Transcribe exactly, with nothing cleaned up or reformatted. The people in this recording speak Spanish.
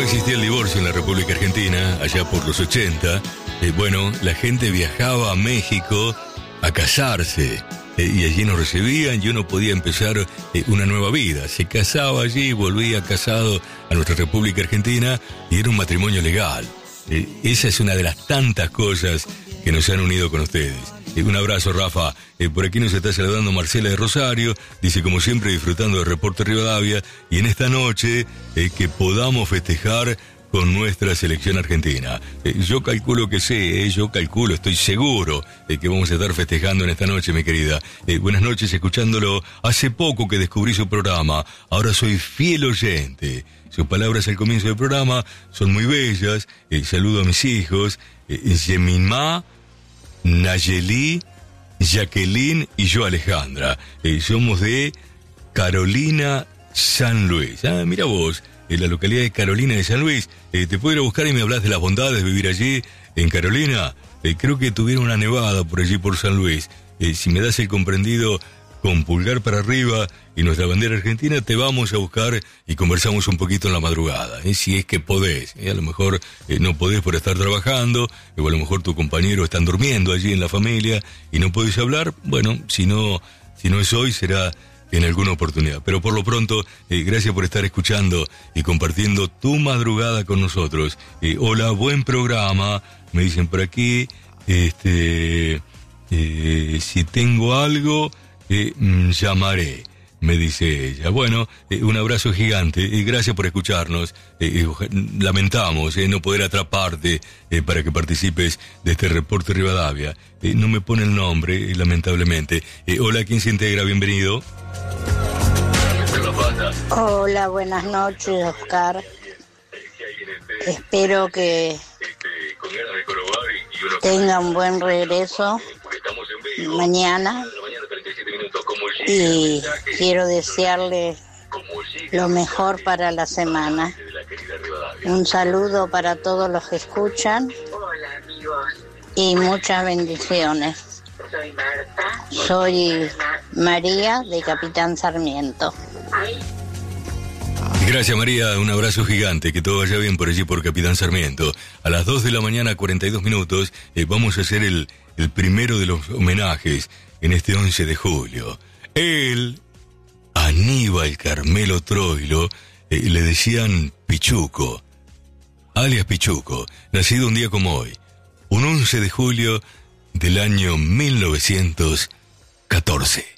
existía el divorcio en la República Argentina, allá por los ochenta, eh, bueno, la gente viajaba a México a casarse. Eh, y allí nos recibían y uno podía empezar eh, una nueva vida. Se casaba allí, volvía casado a nuestra República Argentina y era un matrimonio legal. Eh, esa es una de las tantas cosas que nos han unido con ustedes. Eh, un abrazo, Rafa. Eh, por aquí nos está saludando Marcela de Rosario. Dice, como siempre, disfrutando del Reporte Rivadavia. Y en esta noche, eh, que podamos festejar con nuestra selección argentina. Eh, yo calculo que sí, eh, yo calculo, estoy seguro de que vamos a estar festejando en esta noche, mi querida. Eh, buenas noches, escuchándolo. Hace poco que descubrí su programa, ahora soy fiel oyente. Sus palabras al comienzo del programa son muy bellas. Eh, saludo a mis hijos, eh, Yemima, Nayeli, Jacqueline y yo, Alejandra. Eh, somos de Carolina, San Luis. Ah, mira vos. En la localidad de Carolina de San Luis. Eh, te puedo ir a buscar y me hablas de las bondades de vivir allí, en Carolina. Eh, creo que tuvieron una nevada por allí, por San Luis. Eh, si me das el comprendido con pulgar para arriba y nuestra bandera argentina, te vamos a buscar y conversamos un poquito en la madrugada, eh, si es que podés. Eh, a lo mejor eh, no podés por estar trabajando, eh, o a lo mejor tu compañero están durmiendo allí en la familia y no podés hablar. Bueno, si no, si no es hoy, será en alguna oportunidad. Pero por lo pronto, eh, gracias por estar escuchando y compartiendo tu madrugada con nosotros. Eh, hola, buen programa, me dicen por aquí. Este, eh, si tengo algo, eh, llamaré, me dice ella. Bueno, eh, un abrazo gigante y gracias por escucharnos. Eh, eh, lamentamos eh, no poder atraparte eh, para que participes de este Reporte Rivadavia. Eh, no me pone el nombre, eh, lamentablemente. Eh, hola, ¿quién se integra? Bienvenido. Hola, buenas noches, Oscar. Espero que tenga un buen regreso mañana y quiero desearle lo mejor para la semana. Un saludo para todos los que escuchan y muchas bendiciones. Soy María de Capitán Sarmiento. Gracias, María, un abrazo gigante, que todo vaya bien por allí por Capitán Sarmiento. A las dos de la mañana, cuarenta y dos minutos, eh, vamos a hacer el, el primero de los homenajes en este once de julio. Él, Aníbal Carmelo Troilo, eh, le decían Pichuco, alias Pichuco, nacido un día como hoy, un once de julio del año mil novecientos catorce.